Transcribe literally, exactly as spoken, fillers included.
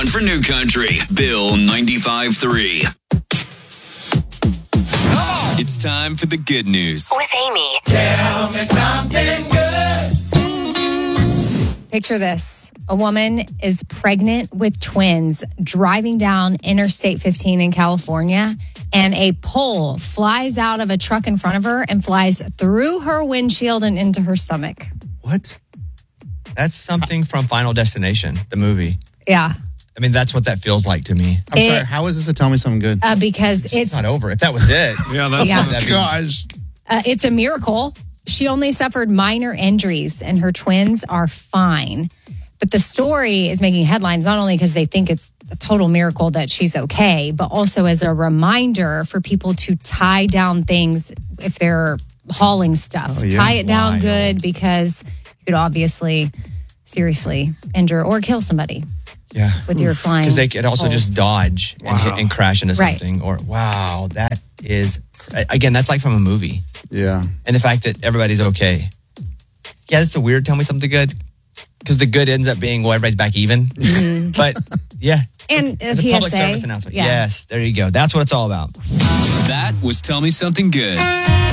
one for New Country. Bill ninety-five three. It's time for the good news. With Amy. Tell me something good. Picture this. A woman is pregnant with twins driving down Interstate fifteen in California, and a pole flies out of a truck in front of her and flies through her windshield and into her stomach. What? That's something from Final Destination, the movie. Yeah. I mean, that's what that feels like to me. I'm It- sorry, how is this a Tell Me Something Good? Uh, because It's it's not over. If that was it. Yeah, that's Yeah. That'd be- gosh. uh, it's a miracle. She only suffered minor injuries, and her twins are fine. But the story is making headlines not only because they think it's a total miracle that she's okay, but also as a reminder for people to tie down things if they're hauling stuff. Oh, yeah. Tie it down Wild. good, because you could obviously seriously injure or kill somebody Yeah. with your flying. Because they could also poles. just dodge and, hit, and crash into Right. something. Or, wow, that is, again, that's like from a movie. Yeah. And the fact that everybody's okay. Yeah, that's a weird Tell Me Something Good. Because the good ends up being, well, everybody's back even. But, yeah. And a It's a P S A. public service announcement. Yeah. Yes, there you go. That's what it's all about. That was Tell Me Something Good.